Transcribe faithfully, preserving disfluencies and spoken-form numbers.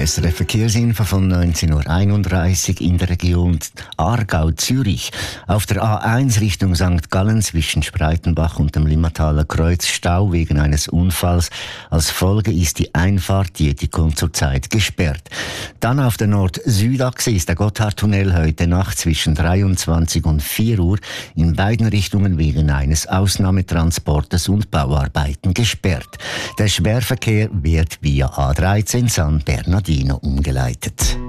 S R F-Verkehrsinfo von neunzehn Uhr einunddreißig in der Region Aargau-Zürich. Auf der A eins Richtung Sankt Gallen zwischen Spreitenbach und dem Limmataler Kreuz Stau wegen eines Unfalls. Als Folge ist die Einfahrt Dietikon zurzeit gesperrt. Dann auf der Nord-Süd-Achse ist der Gotthardtunnel heute Nacht zwischen dreiundzwanzig und vier Uhr in beiden Richtungen wegen eines Ausnahmetransportes und Bauarbeiten gesperrt. Der Schwerverkehr wird via A dreizehn San Bernardino umgeleitet.